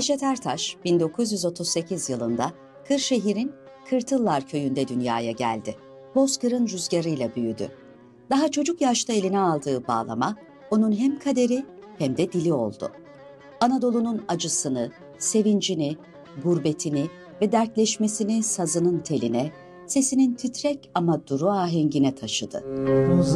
Neşet Ertaş 1938 yılında Kırşehir'in Kırtıllar köyünde dünyaya geldi. Bozkır'ın rüzgarıyla büyüdü. Daha çocuk yaşta eline aldığı bağlama onun hem kaderi hem de dili oldu. Anadolu'nun acısını, sevincini, gurbetini ve dertleşmesini sazının teline, sesinin titrek ama duru ahengine taşıdı.